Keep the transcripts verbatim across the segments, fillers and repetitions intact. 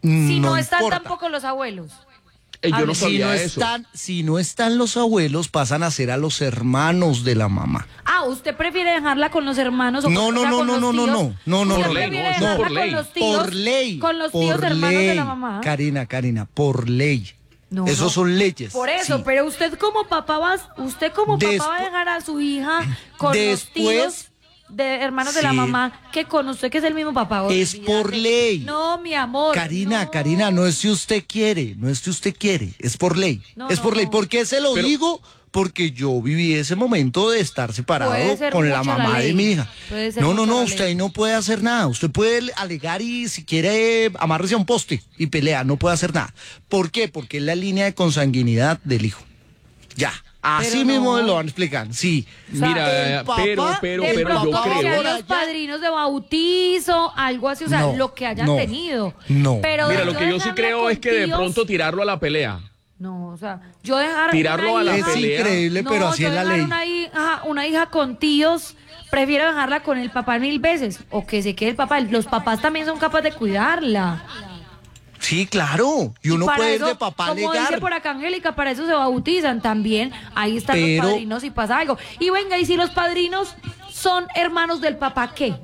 Si no, no están importa. tampoco los abuelos. Eh, yo no Si sabía no, eso. están, si no están los abuelos, pasan a ser a los hermanos de la mamá. Ah, ¿usted prefiere dejarla con los hermanos o No, con, no, o sea, no, con no, los no, no, tíos? no, no, no, ¿Usted no, prefiere no, eso es dejarla por con ley. los tíos? Por ley. Con los tíos por hermanos ley. de la mamá. Karina, Karina, por ley. No, Esos no. son leyes. Por eso, sí. pero usted como papá va, usted como Despu- papá va a dejar a su hija con Después- los tíos de hermanos de la Sí. mamá que con usted que es el mismo papá. Es Olvídate. por ley. No, mi amor. Karina, no. Karina, no es si usted quiere, no es si usted quiere, es por ley. No, es no, por ley. no. ¿Por qué se lo Pero- digo? Porque yo viví ese momento de estar separado Puede ser con la mucha la mamá ley. de mi hija. Puede ser No, no, mucha no, la usted ley. ahí no puede hacer nada. Usted puede alegar y si quiere amárrese a un poste y pelea, no puede hacer nada. ¿Por qué? Porque es la línea de consanguinidad del hijo. Ya. Así Pero mismo no. lo van a explicar. Sí. Mira, el papá- pero, pero, De pero pronto yo que creo. sean Ahora los ya- padrinos de bautizo, algo así, o sea, No, lo que hayan no, tenido. no. Pero Mira, de lo que yo sí dejarla creo con es que de tíos, pronto tirarlo a la pelea. No, o sea, yo dejar Tirarlo una a la hija- Es pelea. increíble, No, pero así yo es la dejar ley. Una hija, una hija con tíos, prefiero dejarla con el papá mil veces, o que se quede el papá. Los papás también son capaces de cuidarla. Sí, claro. Y uno para puede eso, ir de papá a como alegar. dice por acá Angélica, para eso se bautizan también. Ahí están Pero- los padrinos si pasa algo. Y venga, y si los padrinos son hermanos del papá, ¿qué?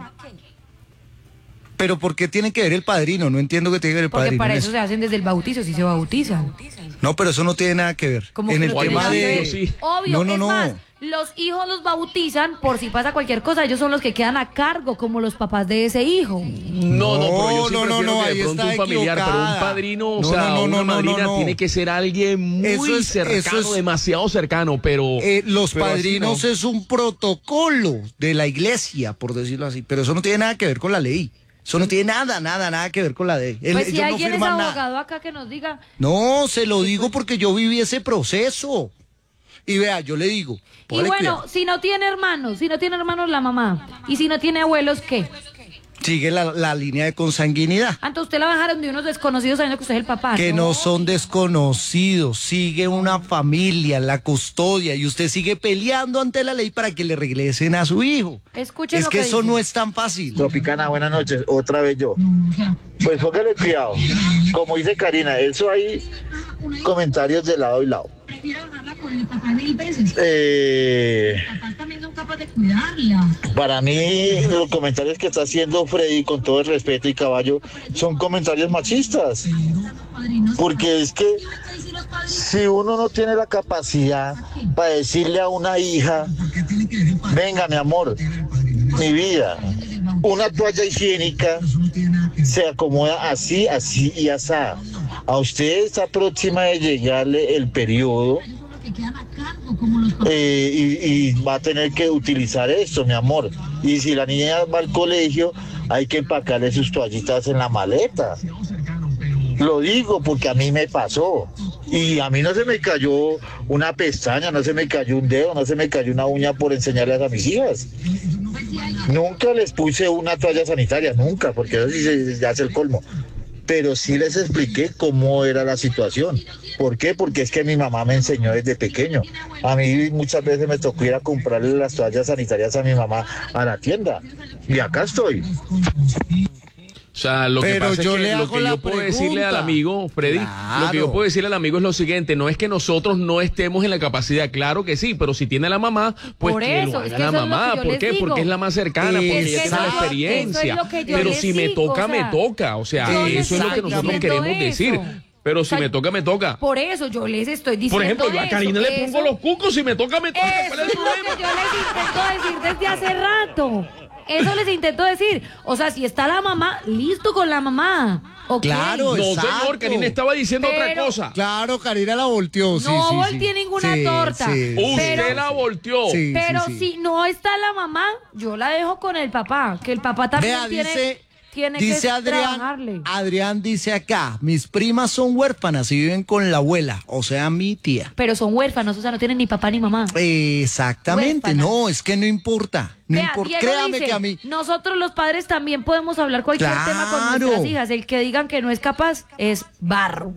Pero ¿por qué tiene que ver el padrino? No entiendo que tiene que ver el Porque padrino. para en eso se hacen desde el bautizo, si se bautizan. No, pero eso no tiene nada que ver. Como En que el no Juan tema tiene Manuel, de... nada que ver. sí. Obvio, No, no, es no. más, los hijos los bautizan por si pasa cualquier cosa, ellos son los que quedan a cargo, como los papás de ese hijo. No, no, pero yo sí No, no, prefiero no, que ahí de pronto está un familiar, pero un equivocada. padrino, o No, sea, no, no, una no, no, madrina no. tiene que ser alguien muy Eso es- cercano, eso es- demasiado cercano, pero... Eh, los pero así padrinos no. es un protocolo de la iglesia, por decirlo así. Pero eso no tiene nada que ver con la ley. Eso no tiene nada, nada, nada que ver con la ley. Él- Pues si ellos no alguien es firman nada. abogado acá que nos diga. No, se lo digo porque yo viví ese proceso. Y vea, yo le digo. Y póngale bueno, cuidado. si no tiene hermanos, si no tiene hermanos la mamá, y si no tiene abuelos, ¿qué? Sigue la, la línea de consanguinidad. Antes usted la va a dejar de unos desconocidos sabiendo que usted es el papá. Que no son desconocidos, sigue una familia, la custodia, y usted sigue peleando ante la ley para que le regresen a su hijo. Escuchen Es lo que, que eso dice. no es tan fácil. Tropicana, buenas noches, otra vez yo. Pues póngale cuidado, como dice Karina, eso hay comentarios de lado y lado. Prefiero dejarla con el papá mil veces. Eh, Los papás también son capaces de cuidarla. para mí, los comentarios que está haciendo Freddy, con todo el respeto y caballo, son comentarios machistas. Porque es que si uno no tiene la capacidad para decirle a una hija, venga mi amor, mi vida, una toalla higiénica se acomoda así, así y así. A usted está próxima de llegarle el periodo eh, y, y va a tener que utilizar esto, mi amor. Y si la niña va al colegio, hay que empacarle sus toallitas en la maleta. Lo digo porque a mí me pasó. Y a mí no se me cayó una pestaña, no se me cayó un dedo, no se me cayó una uña por enseñarles a mis hijas. Nunca les puse una toalla sanitaria, nunca, porque eso sí se- ya es el colmo. Pero sí les expliqué cómo era la situación. ¿Por qué? Porque es que mi mamá me enseñó desde pequeño. A mí muchas veces me tocó ir a comprarle las toallas sanitarias a mi mamá a la tienda. Y acá estoy. O sea, lo que Pero pasa yo es que le lo hago que la yo puedo decirle al pregunta. amigo, Freddy, Claro. lo que yo puedo decirle al amigo es lo siguiente, no es que nosotros no estemos en la capacidad, claro que sí, pero si tiene la mamá, pues Por que eso, lo haga es que la eso es lo mamá. que yo ¿Por les qué? digo. Porque es la más cercana, porque Es ella que tiene la eso- eso es experiencia. lo que yo Pero les si me digo, toca, o sea, me toca. O sea, yo les eso es lo que estoy nosotros diciendo queremos decir. eso. Pero O sea, si me toca, me toca. Por eso yo les estoy diciendo Por ejemplo, yo a eso, Karina le pongo eso- los cucos, si me toca, me toca. Eso ¿Cuál es es el lo que problema? yo les intento decir desde hace rato. Eso les intento decir. O sea, si está la mamá, listo con la mamá. ¿Ok? Claro, No, exacto. señor, Karina estaba diciendo otra Pero- cosa. Claro, Karina la volteó. Sí, No sí, volteé sí. ninguna Sí, torta. sí, Usted Pero- la volteó. Sí, Pero sí, sí. si no está la mamá, yo la dejo con el papá. Que el papá también Vea, tiene, dice, tiene dice que Adrián, trabajarle. Adrián dice acá, mis primas son huérfanas y viven con la abuela, o sea, mi tía. Pero son huérfanos, o sea, no tienen ni papá ni mamá. Exactamente, Huérfanas. no, es que no importa. No Vea, importa. Diego Créame dice, que a mí. nosotros los padres también podemos hablar cualquier tema con Claro. nuestras hijas. El que digan que no es capaz es barro.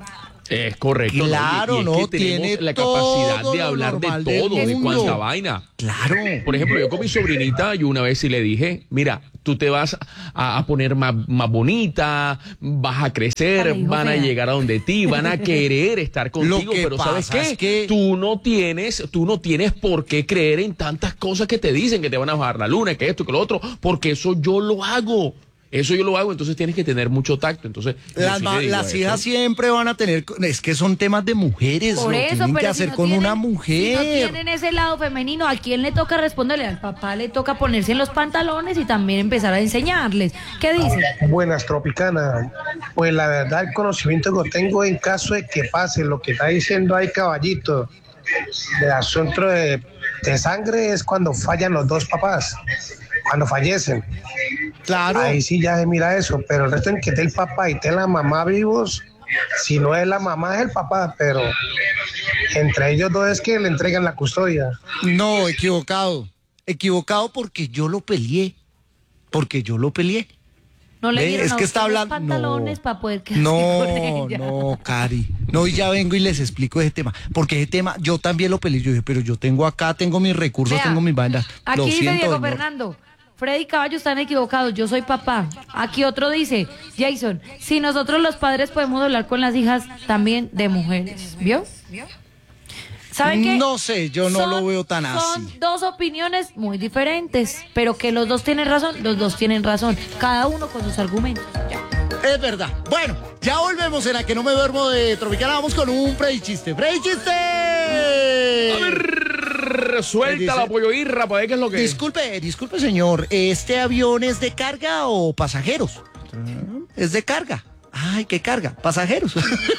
Es correcto. ¿no? Claro, y, y es no, que tenemos tiene la capacidad todo de lo hablar de normal del todo, de mundo. cuánta vaina. Claro. Por ejemplo, yo con mi sobrinita, yo una vez sí le dije, mira, tú te vas a, a poner más, más bonita, vas a crecer, Ay, hijo van a fea. llegar a donde ti, van a querer estar contigo, que pero ¿sabes pasa qué? es que- Tú no tienes, tú no tienes por qué creer en tantas cosas que te dicen, que te van a bajar la luna, que esto, que lo otro, porque eso yo lo hago. Eso yo lo hago, entonces tienes que tener mucho tacto. Entonces, yo Las, sí ma- le digo las eso. hijas siempre van a tener, es que son temas de mujeres, Por lo eso, tienen que pero hacer si no con tienen- una Si no mujer. tienen ese lado femenino, ¿a quién le toca responderle? Al papá le toca ponerse en los pantalones y también empezar a enseñarles. ¿Qué dice? Buenas, Tropicana. Pues la verdad, el conocimiento que tengo en caso de que pase lo que está diciendo ahí, caballito, de asunto de, de sangre es cuando fallan los dos papás, cuando fallecen. Claro. Ahí sí ya se mira eso, pero el resto en que esté el papá y esté la mamá vivos, si no es la mamá es el papá, pero entre ellos dos es que le entregan la custodia. No, equivocado. Equivocado porque yo lo peleé. Porque yo lo peleé. No le Ve, dieron es a que usted está los hablando. pantalones No, para poder quedarse no, con ella. no, Cari. No, y ya vengo y les explico ese tema. Porque ese tema, yo también lo peleé. Yo dije, pero yo tengo acá, tengo mis recursos, Vea, tengo mis bandas. Aquí Lo dice siento, Diego señor. Fernando. Freddy Caballo están equivocados, yo soy papá. Aquí otro dice, Jason, si nosotros los padres podemos hablar con las hijas también de mujeres, ¿vio? ¿Saben qué? No sé, yo no lo veo tan Son así. dos opiniones muy diferentes, pero que los dos tienen razón, los dos tienen razón, cada uno con sus argumentos. Ya. Es verdad. Bueno, ya volvemos en la que no me duermo de Tropicana. Vamos con un Freddy Chiste. ¡Freddy Chiste! A ver, suelta Dice- la pollo irra, para ver qué es lo que es. Disculpe, disculpe, señor. ¿Este avión es de carga o pasajeros? Es de carga. Ay, ¿qué carga? Pasajeros.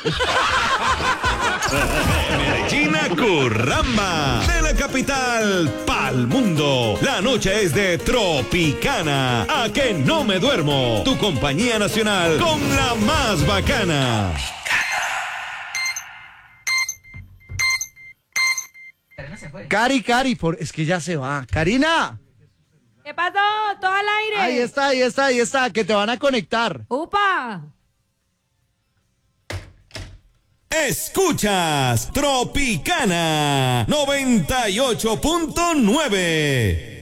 Medellín a Curramba, de la capital pa'l mundo. La noche es de Tropicana, a que no me duermo. Tu compañía nacional con la más bacana. Cari, Cari, por... es que ya se va. Karina. ¿Qué pasó? ¿Todo al aire? Ahí está, ahí está, ahí está, que te van a conectar. ¡Upa! Escuchas Tropicana noventa y ocho punto nueve.